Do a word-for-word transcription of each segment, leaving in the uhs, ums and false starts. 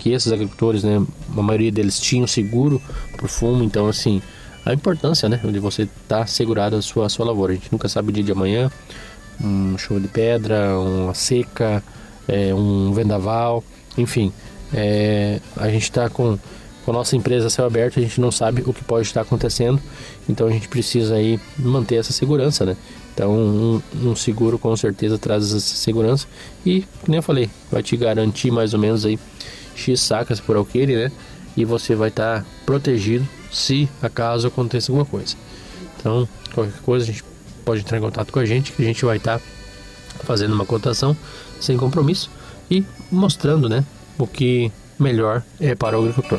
que esses agricultores, né, a maioria deles tinham seguro por fumo, então assim, a importância, né, de você estar tá segurado a sua, a sua lavoura. A gente nunca sabe o dia de amanhã, um chuva de pedra, uma seca, é, um vendaval, enfim, é, a gente está com, com a nossa empresa a céu aberto, a gente não sabe o que pode estar acontecendo, então a gente precisa aí manter essa segurança, né? Então um, um seguro com certeza traz essa segurança e, como eu falei, vai te garantir mais ou menos aí X sacas por alqueire, né? E você vai estar tá protegido se acaso aconteça alguma coisa. Então, qualquer coisa a gente pode entrar em contato com a gente, que a gente vai estar tá fazendo uma cotação sem compromisso e mostrando, né, o que melhor é para o agricultor.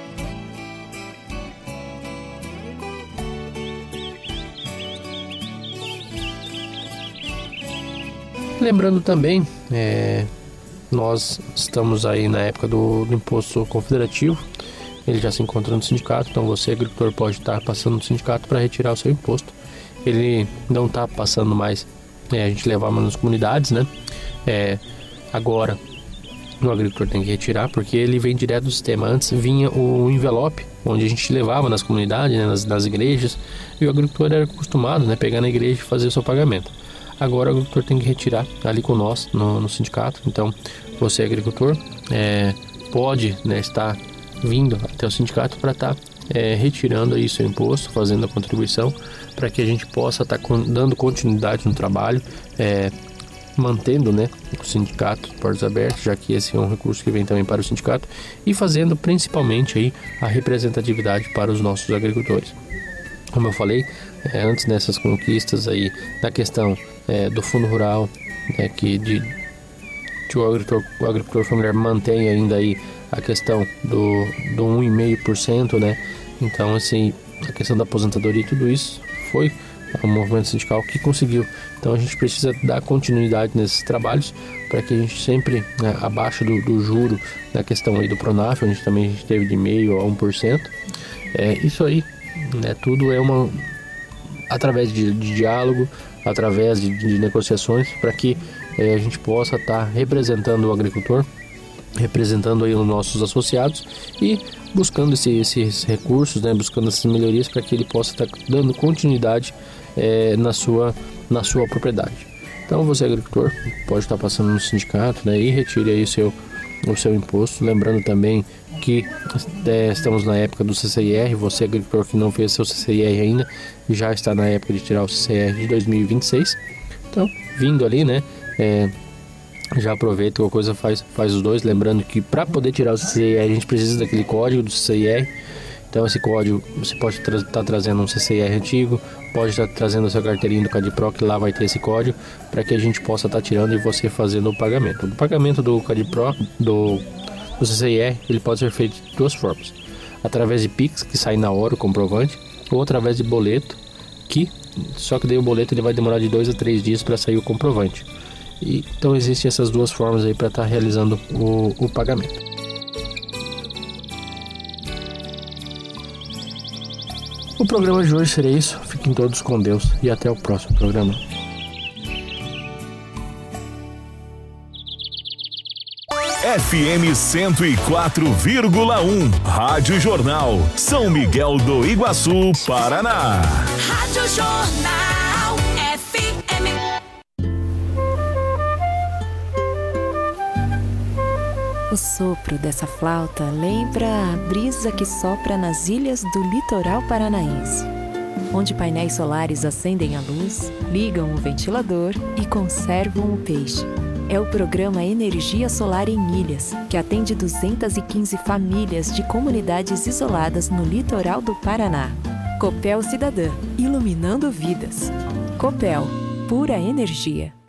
Lembrando também, é, nós estamos aí na época do, do imposto confederativo, ele já se encontra no sindicato, então você, agricultor, pode estar passando no sindicato para retirar o seu imposto. Ele não está passando mais, é, a gente levava nas comunidades, né? É, agora o agricultor tem que retirar porque ele vem direto do sistema. Antes vinha o envelope, onde a gente levava nas comunidades, né, nas, nas igrejas, e o agricultor era acostumado, né, pegar na igreja e fazer o seu pagamento. Agora o agricultor tem que retirar ali com nós no, no sindicato. Então você, agricultor, é, pode, né, estar vindo até o sindicato para estar tá, é, retirando aí seu imposto, fazendo a contribuição, para que a gente possa estar tá con- dando continuidade no trabalho, é, mantendo, né, o sindicato portas abertas, já que esse é um recurso que vem também para o sindicato, e fazendo principalmente aí a representatividade para os nossos agricultores. Como eu falei, é, antes dessas conquistas aí, na questão é, do fundo rural, é, que, de, que o, agricultor, o agricultor familiar mantém ainda aí a questão do, do um vírgula cinco por cento, né? Então, assim, a questão da aposentadoria e tudo isso foi o movimento sindical que conseguiu. Então, a gente precisa dar continuidade nesses trabalhos para que a gente sempre, né, abaixo do, do juro, na questão aí do Pronaf, onde também a gente teve de meio a um por cento. É, isso aí, né, tudo é uma através de, de diálogo, através de, de negociações, para que é, a gente possa estar tá representando o agricultor, representando aí os nossos associados e buscando esse, esses recursos, né, buscando essas melhorias para que ele possa estar tá dando continuidade é, na, sua, na sua propriedade. Então você, agricultor, pode estar tá passando no sindicato, né, e retire aí o seu, o seu imposto. Lembrando também que é, estamos na época do C C I R, você, agricultor que não fez seu C C I R ainda, já está na época de tirar o C C I R de dois mil e vinte e seis. Então, vindo ali, né, é, já aproveita, qualquer coisa faz, faz os dois. Lembrando que para poder tirar o C C I R a gente precisa daquele código do C C I R. Então esse código você pode estar tra- tá trazendo um C C I R antigo, pode estar tá trazendo a sua carteirinha do Cadipro, que lá vai ter esse código, para que a gente possa estar tá tirando e você fazendo o pagamento. O pagamento do Cadipro, do, do C C I R, ele pode ser feito de duas formas: através de Pix, que sai na hora o comprovante, ou através de boleto, que só que daí o boleto ele vai demorar de dois a três dias para sair o comprovante. E, então existem essas duas formas aí para estar tá realizando o, o pagamento. O programa de hoje seria isso. Fiquem todos com Deus e até o próximo programa. F M cento e quatro vírgula um, Rádio Jornal, São Miguel do Iguaçu, Paraná. Rádio Jornal F M. O sopro dessa flauta lembra a brisa que sopra nas ilhas do litoral paranaense, onde painéis solares acendem a luz, ligam o ventilador e conservam o peixe. É o programa Energia Solar em Ilhas, que atende duzentas e quinze famílias de comunidades isoladas no litoral do Paraná. Copel Cidadã, iluminando vidas. Copel, pura energia.